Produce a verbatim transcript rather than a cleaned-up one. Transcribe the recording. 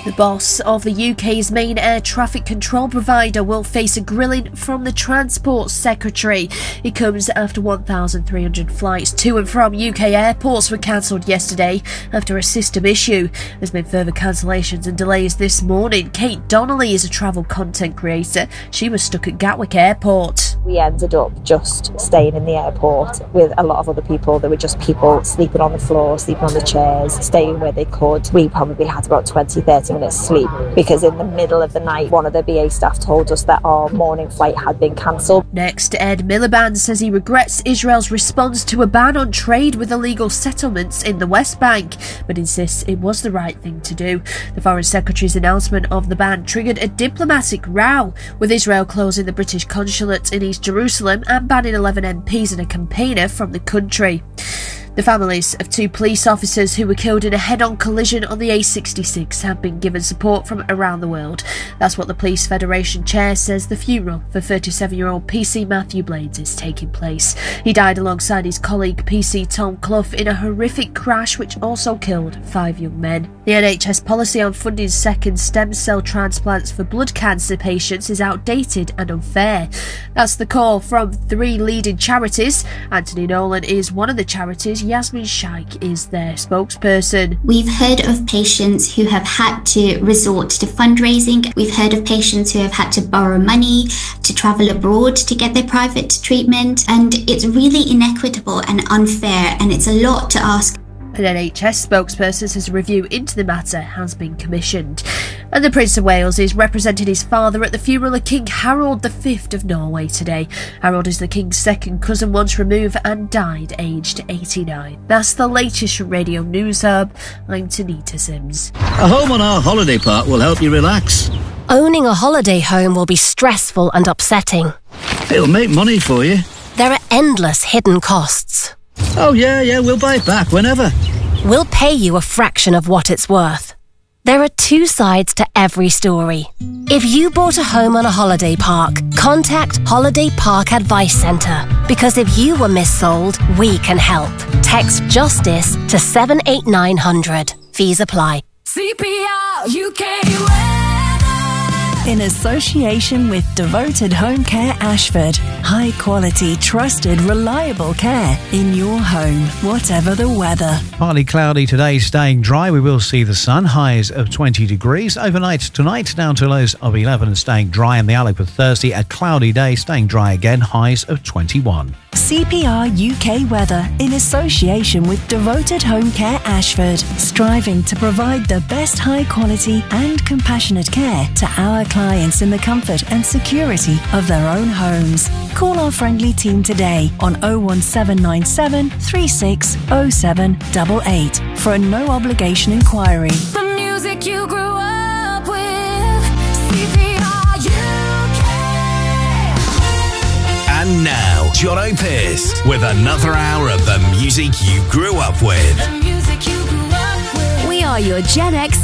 The boss of the U K's main air traffic control provider will face a grilling from the Transport Secretary. It comes after one thousand three hundred flights to and from U K airports were cancelled yesterday after a system issue. There's been further cancellations and delays this morning. Kate Donnelly is a travel content creator. She was stuck at Gatwick Airport. We ended up just staying in the airport with a lot of other people. There were just people sleeping on the floor, sleeping on the chairs, staying where they could. We probably had about twenty, thirty minutes sleep because in the middle of the night, one of the B A staff told us that our morning flight had been cancelled. Next, Ed Miliband says he regrets Israel's response to a ban on trade with illegal settlements in the West Bank, but insists it was the right thing to do. The Foreign Secretary's announcement of the ban triggered a diplomatic row, with Israel closing the British consulate in East Jerusalem and banning eleven M Ps and a campaigner from the country. The families of two police officers who were killed in a head-on collision on the A sixty-six have been given support from around the world. That's what the Police Federation chair says. The funeral for thirty-seven-year-old P C Matthew Blades is taking place. He died alongside his colleague P C Tom Clough in a horrific crash which also killed five young men. The N H S policy on funding second stem cell transplants for blood cancer patients is outdated and unfair. That's the call from three leading charities. Anthony Nolan is one of the charities. Yasmin Shaikh is their spokesperson. We've heard of patients who have had to resort to fundraising. We've heard of patients who have had to borrow money to travel abroad to get their private treatment. And it's really inequitable and unfair, and it's a lot to ask. An N H S spokesperson says a review into the matter has been commissioned. And the Prince of Wales is representing his father at the funeral of King Harold the Fifth of Norway today. Harold is the King's second cousin once removed and died aged eighty-nine. That's the latest from Radio News Hub. I'm Tanita Sims. A home on our holiday park will help you relax. Owning a holiday home will be stressful and upsetting. It'll make money for you. There are endless hidden costs. Oh yeah, yeah, we'll buy it back whenever. We'll pay you a fraction of what it's worth. There are two sides to every story. If you bought a home on a holiday park, contact Holiday Park Advice Centre, because if you were missold, we can help. Text JUSTICE to seven eight nine hundred. Fees apply. C P R U K in association with Devoted Home Care Ashford. High quality, trusted, reliable care in your home, whatever the weather. Partly cloudy today, staying dry. We will see the sun. Highs of twenty degrees. Overnight tonight, down to lows of eleven and staying dry. In the Alec for Thursday, a cloudy day, staying dry again. Highs of twenty-one. C P R U K weather in association with Devoted Home Care Ashford, striving to provide the best high quality and compassionate care to our clients in the comfort and security of their own homes. Call our friendly team today on oh one seven nine seven, three six oh seven eight eight for a no obligation inquiry. The music you grew up with, C P R U K. And now, Jono Pierce with another hour of the music you grew up with. The music you grew up with. We are your Gen X